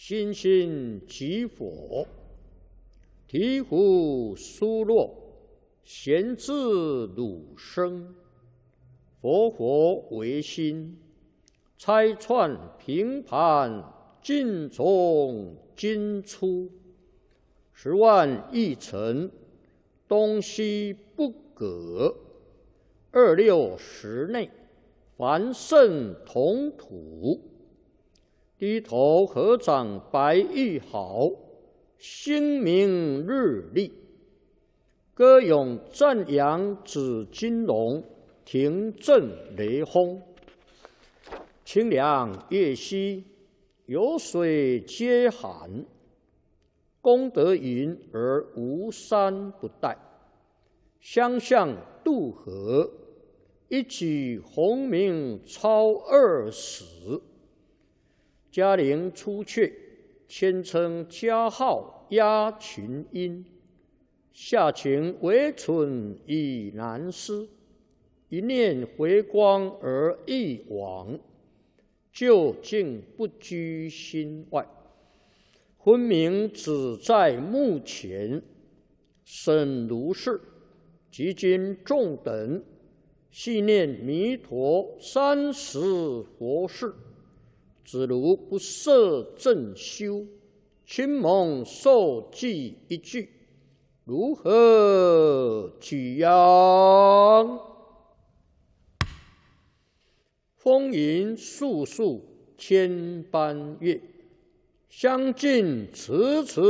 心心即佛，醍醐疏落，贤自汝生。佛佛唯心，拆穿平盘，尽从今出。10万亿尘，东西不隔。26时内，凡圣同土。低头合掌白玉好，星明日丽。歌咏赞扬紫金龙，庭震雷轰。清凉夜兮，有水皆寒。功德云而无山不殆。相向渡河，一举鸿名超20。嘉陵出阙，谦称嘉号压群英。下情为蠢已难思，一念回光而一往，究竟不居心外。昏明只在目前，审如是，即今众等细念弥陀30佛事，只如不摄正修，亲蒙受记一句，如何举扬？风云素素千般月，相近迟迟。